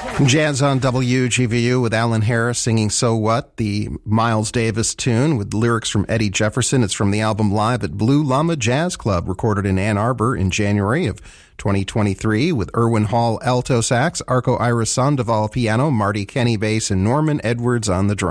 Jazz on WGVU with Alan Harris singing So What, the Miles Davis tune with lyrics from Eddie Jefferson. It's from the album Live at Blue Llama Jazz Club, recorded in Ann Arbor in January of 2023 with Irwin Hall alto sax, Arco Iris Sandoval piano, Marty Kenny bass, and Norman Edwards on the drums.